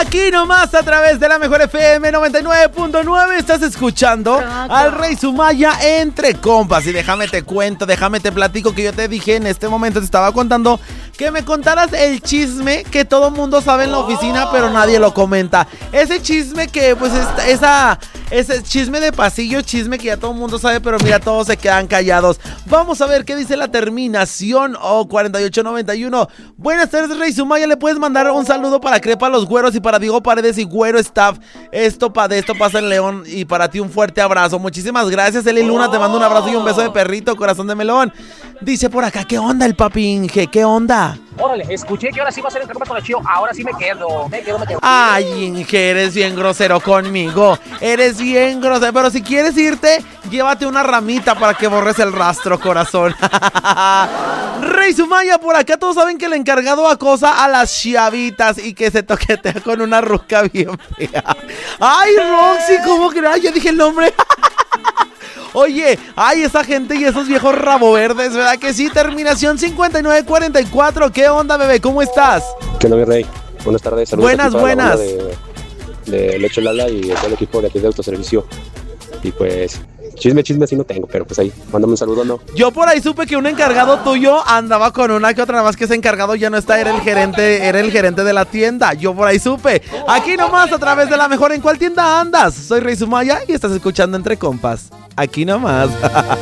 Aquí nomás a través de la Mejor FM 99.9 estás escuchando al Rey Sumaya entre compas. Y déjame te cuento, déjame te platico que yo te dije en este momento, te estaba contando que me contaras el chisme que todo mundo sabe en la oficina, pero nadie lo comenta. Ese chisme que pues ese chisme de pasillo, chisme que ya todo el mundo sabe, pero mira, todos se quedan callados. Vamos a ver qué dice la terminación 4891. Buenas tardes, Rey Sumaya. ¿Le puedes mandar un saludo para Crepa Los Güeros y para Diego Paredes y Güero Staff? Esto pasa en León. Y para ti un fuerte abrazo. Muchísimas gracias, Eli Luna. Te mando un abrazo y un beso de perrito, corazón de melón. Dice por acá, ¿qué onda el papi Inge? ¿Qué onda? Órale, escuché que ahora sí va a ser el cargo con el Chío. Ahora sí me quedo. Ay, Inge, eres bien grosero conmigo. Eres bien grosero. Pero si quieres irte, llévate una ramita para que borres el rastro, corazón. Rey Sumaya, por acá todos saben que el encargado acosa a las chavitas y que se toquetea con una ruca bien fea. Ay, Roxy, ¿cómo que? Ay, ya dije el nombre. Oye, ay, esa gente y esos viejos rabo verdes, ¿verdad que sí? Terminación 5944. ¿Qué onda, bebé? ¿Cómo estás? ¿Qué onda, mi Rey? Buenas tardes. Saludos buenas. De Leche Lala y de todo el equipo de aquí de autoservicio. Y pues, chisme sí no tengo, pero pues ahí, mándame un saludo, ¿no? Yo por ahí supe que un encargado tuyo andaba con una que otra, nada más que ese encargado ya no está, era el gerente de la tienda. Yo por ahí supe. Aquí nomás a través de la Mejor. ¿En cuál tienda andas? Soy Rey Sumaya y estás escuchando Entre Compas. Aquí nomás.